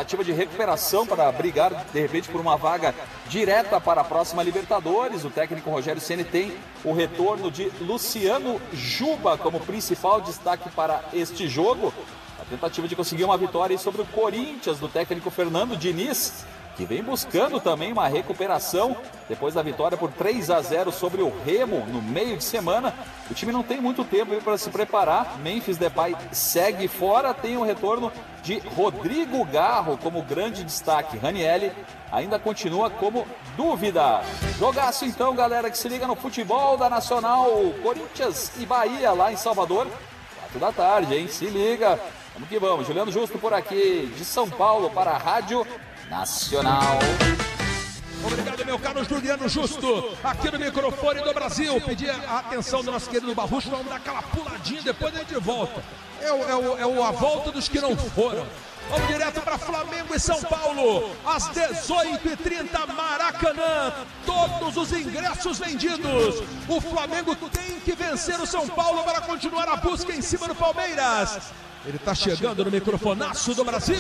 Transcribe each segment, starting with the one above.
tentativa de recuperação para brigar, de repente, por uma vaga direta para a próxima Libertadores. O técnico Rogério Ceni tem o retorno de Luciano Juba como principal destaque para este jogo. A tentativa de conseguir uma vitória sobre o Corinthians do técnico Fernando Diniz, que vem buscando também uma recuperação depois da vitória por 3-0 sobre o Remo no meio de semana. O time não tem muito tempo para se preparar. Memphis Depay segue fora, tem o retorno de Rodrigo Garro como grande destaque. Ranieri ainda continua como dúvida. Jogaço então, galera, que se liga no futebol da Nacional. Corinthians e Bahia lá em Salvador, 4 da tarde, hein? Se liga. Vamos que vamos. Juliano Justo por aqui, de São Paulo para a Rádio Nacional. Obrigado, meu caro Juliano Justo, aqui no microfone do Brasil. Pedir a atenção do nosso querido Barrucho, vamos dar aquela puladinha, depois a gente volta. A volta dos que não foram. Vamos direto para Flamengo e São Paulo, às 18h30, Maracanã. Todos os ingressos vendidos. O Flamengo tem que vencer o São Paulo para continuar a busca em cima do Palmeiras. Ele está chegando no microfonaço do Brasil.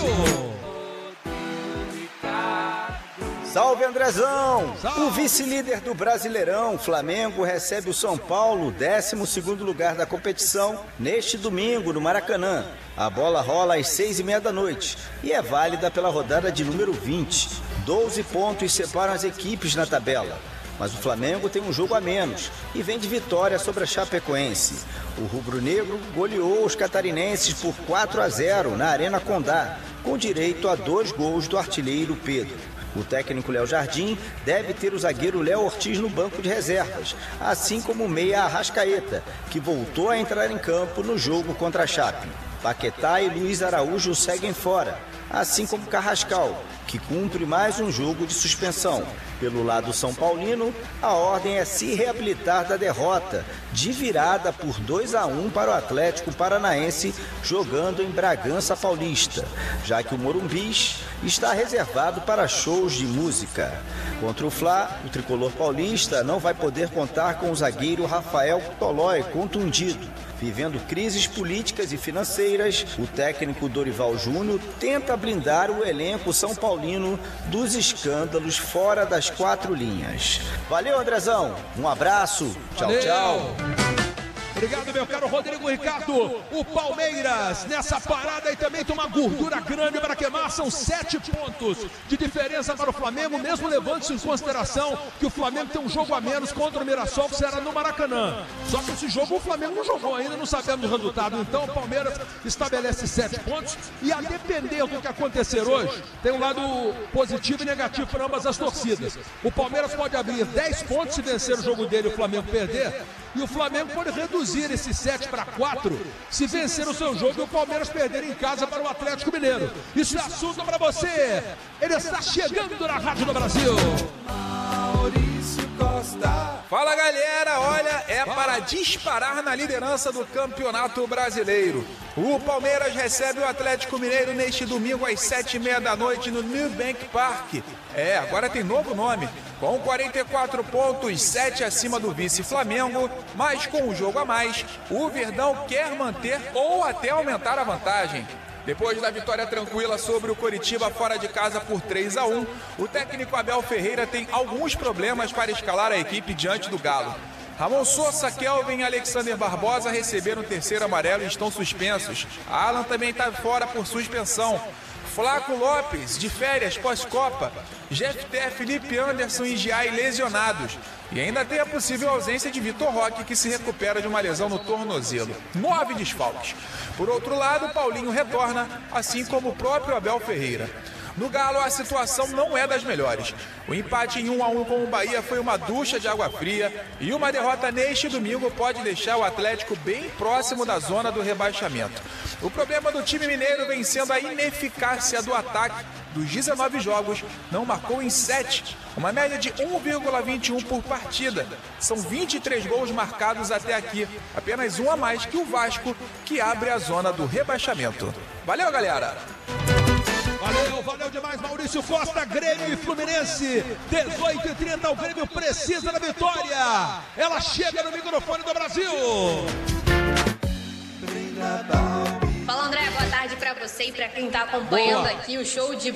Salve, Andrezão! Salve. O vice-líder do Brasileirão, Flamengo, recebe o São Paulo, 12º lugar da competição, neste domingo, no Maracanã. A bola rola às 6h30 da noite e é válida pela rodada de número 20. 12 pontos separam as equipes na tabela. Mas o Flamengo tem um jogo a menos e vem de vitória sobre a Chapecoense. O rubro-negro goleou os catarinenses por 4-0 na Arena Condá, com direito a 2 gols do artilheiro Pedro. O técnico Léo Jardim deve ter o zagueiro Léo Ortiz no banco de reservas, assim como o meia Arrascaeta, que voltou a entrar em campo no jogo contra a Chape. Paquetá e Luiz Araújo seguem fora, assim como Carrascal, que cumpre mais um jogo de suspensão. Pelo lado são paulino, a ordem é se reabilitar da derrota, de virada por 2-1 para o Atlético Paranaense, jogando em Bragança Paulista, já que o Morumbis está reservado para shows de música. Contra o Fla, o tricolor paulista não vai poder contar com o zagueiro Rafael Tolói, contundido. Vivendo crises políticas e financeiras, o técnico Dorival Júnior tenta blindar o elenco são paulino dos escândalos fora das 4 linhas. Valeu, Andrezão. Um abraço. Tchau, Valeu. tchau. Obrigado, meu caro Rodrigo Ricardo. O Palmeiras nessa parada e também tem uma gordura grande para queimar. São 7 pontos de diferença para o Flamengo, mesmo levando-se em consideração que o Flamengo tem um jogo a menos contra o Mirassol, que será no Maracanã. Só que esse jogo o Flamengo não jogou ainda, não sabemos o resultado. Então o Palmeiras estabelece 7 pontos e, a depender do que acontecer hoje, tem um lado positivo e negativo para ambas as torcidas. O Palmeiras pode abrir 10 pontos se vencer o jogo dele e o Flamengo perder, e o Flamengo pode reduzir esses 7 para 4 se vencer o seu jogo e o Palmeiras perder em casa para o Atlético Mineiro. Isso é assunto para você. Ele está chegando na Rádio do Brasil. Fala, galera, olha, é para disparar na liderança do Campeonato Brasileiro. O Palmeiras recebe o Atlético Mineiro neste domingo às 7h30 da noite no Nubank Park. Agora tem novo nome. Com 44 pontos, 7 acima do vice Flamengo, mas com um jogo a mais, o Verdão quer manter ou até aumentar a vantagem. Depois da vitória tranquila sobre o Coritiba fora de casa por 3-1, o técnico Abel Ferreira tem alguns problemas para escalar a equipe diante do Galo. Ramon Sousa, Kelvin e Alexander Barbosa receberam o terceiro amarelo e estão suspensos. Alan também está fora por suspensão. Flaco Lopes, de férias pós-Copa. Jefté, Felipe Anderson e Giai lesionados. E ainda tem a possível ausência de Vitor Roque, que se recupera de uma lesão no tornozelo. 9 desfalques. Por outro lado, Paulinho retorna, assim como o próprio Abel Ferreira. No Galo, a situação não é das melhores. O empate em 1-1 com o Bahia foi uma ducha de água fria e uma derrota neste domingo pode deixar o Atlético bem próximo da zona do rebaixamento. O problema do time mineiro vem sendo a ineficácia do ataque. Dos 19 jogos, não marcou em 7, uma média de 1,21 por partida. São 23 gols marcados até aqui, apenas um a mais que o Vasco, que abre a zona do rebaixamento. Valeu, galera! Valeu demais, Maurício Costa. Grêmio e Fluminense, 18h30, o Grêmio precisa da vitória. Ela chega no microfone do Brasil. Fala, André, boa tarde pra você e pra quem tá acompanhando aqui o show de